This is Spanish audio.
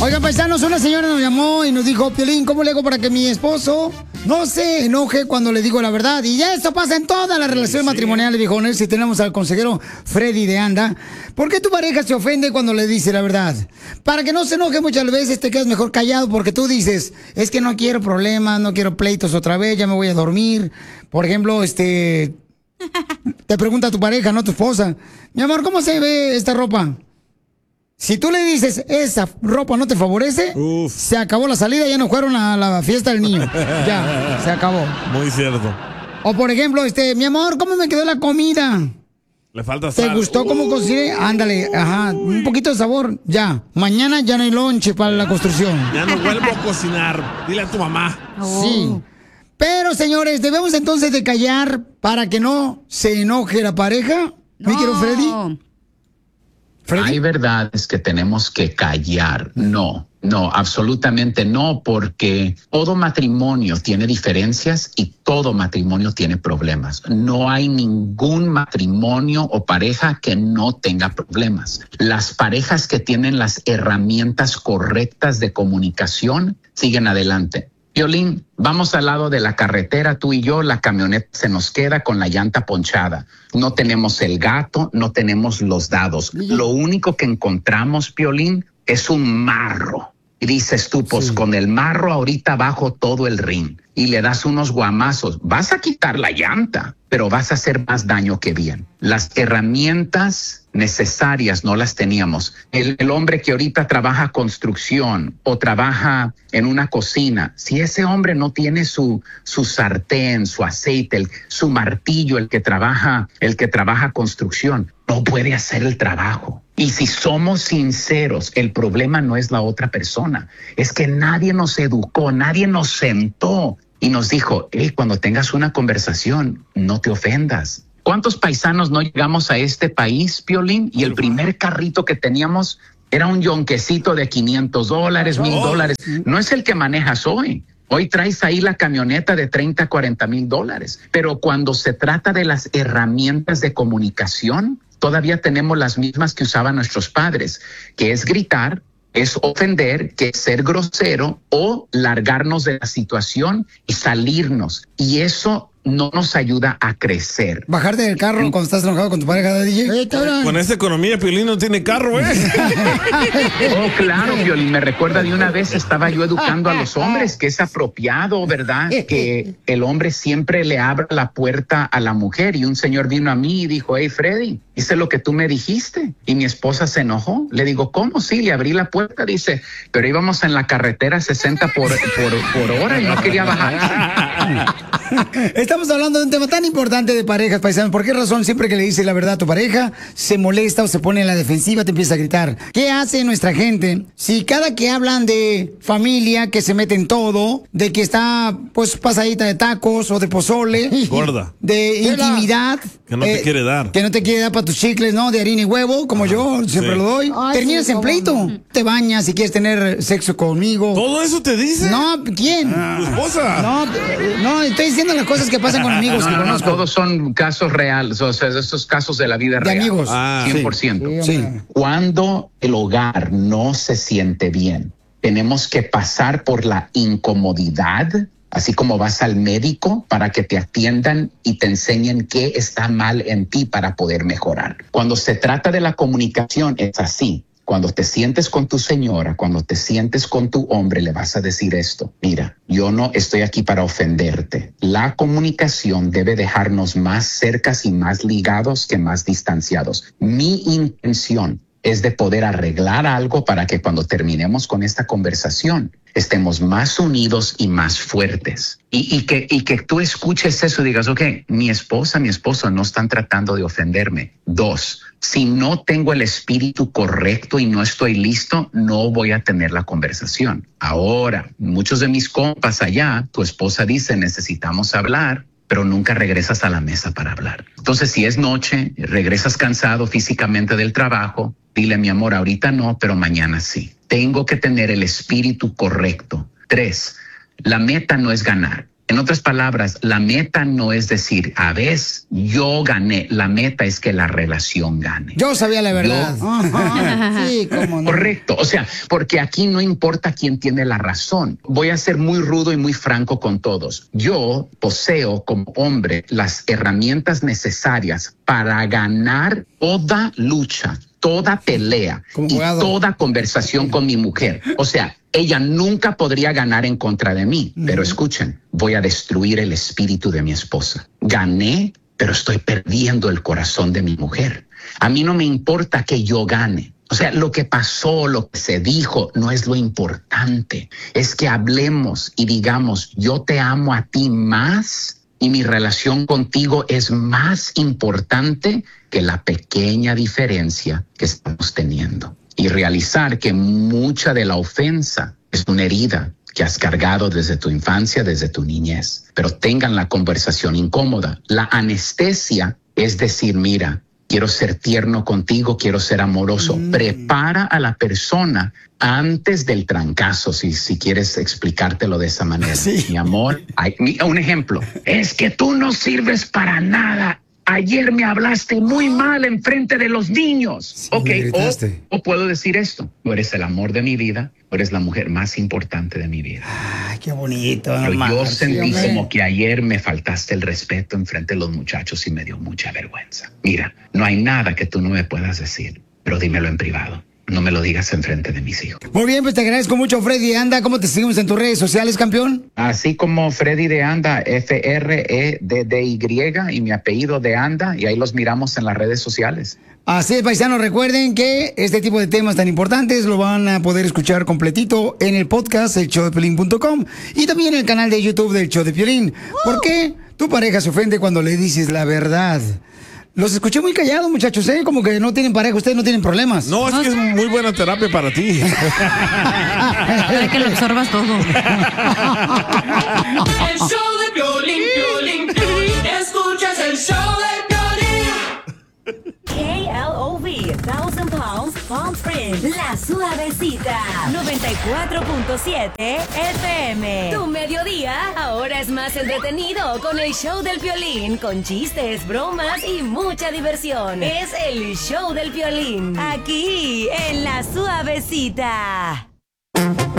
Oigan, paisanos, una señora nos llamó y nos dijo, Piolín, ¿cómo le hago para que mi esposo no se enoje cuando le digo la verdad? Y ya esto pasa en todas las relaciones matrimoniales, viejones. Si tenemos al consejero Freddy de Anda, ¿por qué tu pareja se ofende cuando le dice la verdad? Para que no se enoje muchas veces te quedas mejor callado porque tú dices, es que no quiero problemas, no quiero pleitos otra vez, ya me voy a dormir. Por ejemplo, te pregunta a tu pareja, no a tu esposa, mi amor, ¿cómo se ve esta ropa? Si tú le dices, esa ropa no te favorece, se acabó la salida, ya no fueron a la fiesta del niño. Ya, se acabó. Muy cierto. O por ejemplo, mi amor, ¿cómo me quedó la comida? Le falta sal. ¿Te gustó cómo cociné? Ándale, ajá, un poquito de sabor, ya. Mañana ya no hay lonche para la construcción. Ya no vuelvo a cocinar, dile a tu mamá. Sí. Pero, señores, ¿debemos entonces de callar para que no se enoje la pareja? ¿Me quiero, Freddy? Hay verdades que tenemos que callar. No, absolutamente no, porque todo matrimonio tiene diferencias y todo matrimonio tiene problemas. No hay ningún matrimonio o pareja que no tenga problemas. Las parejas que tienen las herramientas correctas de comunicación siguen adelante. Piolín, vamos al lado de la carretera, tú y yo, la camioneta se nos queda con la llanta ponchada. No tenemos el gato, no tenemos los dados. Lo único que encontramos, Piolín, es un marro. Y dices tú, pues con el marro ahorita bajo todo el ring y le das unos guamazos. Vas a quitar la llanta, pero vas a hacer más daño que bien. Las herramientas necesarias no las teníamos. El hombre que ahorita trabaja construcción o trabaja en una cocina, si ese hombre no tiene su sartén, su aceite, su martillo, el que trabaja construcción, no puede hacer el trabajo. Y si somos sinceros, el problema no es la otra persona, es que nadie nos educó, nadie nos sentó y nos dijo, cuando tengas una conversación, no te ofendas. ¿Cuántos paisanos no llegamos a este país, Piolín? Y el primer carrito que teníamos era un yonquecito de $500, $1,000. No es el que manejas hoy. Hoy traes ahí la camioneta de $30, $40,000. Pero cuando se trata de las herramientas de comunicación, todavía tenemos las mismas que usaban nuestros padres, que es gritar, es ofender, que es ser grosero o largarnos de la situación y salirnos. Y eso no nos ayuda a crecer. Bajarte del carro cuando estás enojado con tu pareja de DJ. Con esa economía, Piolín no tiene carro, Oh, claro, Piolín. Me recuerda de una vez estaba yo educando a los hombres que es apropiado, ¿verdad? Que el hombre siempre le abra la puerta a la mujer. Y un señor vino a mí y dijo, hey, Freddy, hice lo que tú me dijiste. Y mi esposa se enojó. Le digo, ¿cómo? Sí, le abrí la puerta. Dice, pero íbamos en la carretera 60 por hora y no quería bajar. Estamos hablando de un tema tan importante de parejas, paisanos. ¿Por qué razón siempre que le dices la verdad a tu pareja se molesta o se pone en la defensiva, te empieza a gritar? ¿Qué hace nuestra gente si cada que hablan de familia, que se mete en todo, de que está pues pasadita de tacos o de pozole, gorda, de intimidad, que no te quiere dar, que no te quiere dar para tus chicles, ¿no? De harina y huevo, como yo siempre lo doy. Terminas en pleito. Te bañas si quieres tener sexo conmigo. ¿Todo eso te dice? No, ¿quién? Tu esposa. No, estoy diciendo las cosas que pasan con amigos que conozco. Todos son casos reales, o sea, estos casos de la vida real. De amigos. 100%. Sí. Cuando el hogar no se siente bien, tenemos que pasar por la incomodidad, así como vas al médico para que te atiendan y te enseñen qué está mal en ti para poder mejorar. Cuando se trata de la comunicación, es así. Cuando te sientes con tu señora, cuando te sientes con tu hombre, le vas a decir esto. Mira, yo no estoy aquí para ofenderte. La comunicación debe dejarnos más cercas y más ligados que más distanciados. Mi intención es de poder arreglar algo para que cuando terminemos con esta conversación estemos más unidos y más fuertes. Y que tú escuches eso y digas, ok, mi esposa, mi esposo no están tratando de ofenderme. 2, si no tengo el espíritu correcto y no estoy listo, no voy a tener la conversación. Ahora, muchos de mis compas allá, tu esposa dice, necesitamos hablar, pero nunca regresas a la mesa para hablar. Entonces, si es noche, regresas cansado físicamente del trabajo, dile, mi amor, ahorita no, pero mañana sí. Tengo que tener el espíritu correcto. 3, la meta no es ganar. En otras palabras, la meta no es decir, a veces yo gané. La meta es que la relación gane. Yo sabía la verdad. Sí, cómo no. Correcto. O sea, porque aquí no importa quién tiene la razón. Voy a ser muy rudo y muy franco con todos. Yo poseo como hombre las herramientas necesarias para ganar toda lucha, toda pelea y toda conversación con mi mujer. O sea, ella nunca podría ganar en contra de mí. Pero escuchen, voy a destruir el espíritu de mi esposa. Gané, pero estoy perdiendo el corazón de mi mujer. A mí no me importa que yo gane. O sea, lo que pasó, lo que se dijo, no es lo importante. Es que hablemos y digamos, yo te amo a ti más y mi relación contigo es más importante que la pequeña diferencia que estamos teniendo. Y realizar que mucha de la ofensa es una herida que has cargado desde tu infancia, desde tu niñez. Pero tengan la conversación incómoda. La anestesia es decir, mira, quiero ser tierno contigo, quiero ser amoroso. Prepara a la persona antes del trancazo, si quieres explicártelo de esa manera. Sí. Mi amor, un ejemplo. Es que tú no sirves para nada. Ayer me hablaste muy mal en frente de los niños. Sí, ok, o puedo decir esto. Tú eres el amor de mi vida, tú eres la mujer más importante de mi vida. Ay, qué bonito. Pero yo sentí como que ayer me faltaste el respeto en frente de los muchachos y me dio mucha vergüenza. Mira, no hay nada que tú no me puedas decir, pero dímelo en privado. No me lo digas en frente de mis hijos. Muy bien, pues te agradezco mucho, Freddy de Anda. ¿Cómo te seguimos en tus redes sociales, campeón? Así como Freddy de Anda, FREDDY, y mi apellido de Anda, y ahí los miramos en las redes sociales. Así es, paisanos, recuerden que este tipo de temas tan importantes lo van a poder escuchar completito en el podcast, elshowdepiolín.com, y también en el canal de YouTube del Show de Piolín. ¿Por qué tu pareja se ofende cuando le dices la verdad? Los escuché muy callados, muchachos, ¿eh? Como que no tienen pareja, ustedes no tienen problemas. No, es que es muy buena terapia para ti. Para que lo absorbas todo. El show de Piolín, Piolín, Piolín. Escuchas el show de Piolín. KLOV, 1000 Pounds, Palm Springs, La Suavecita, 94.7 FM. Tu mediodía ahora es más entretenido con el show del Piolín, con chistes, bromas y mucha diversión. Es el show del Piolín, aquí en La Suavecita.